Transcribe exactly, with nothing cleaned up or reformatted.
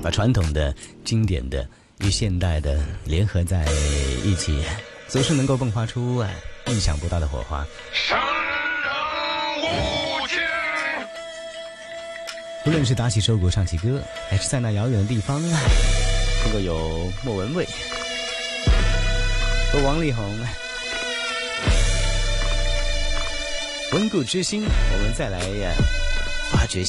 把传统的、经典的与现代的联合在一起，总是能够迸发出啊意想不到的火花。 生人勿近。 无论是打起收鼓唱起歌，还是在那遥远的地方啊，能够有莫文蔚和王力宏温故知新，我们再来呀、啊、发掘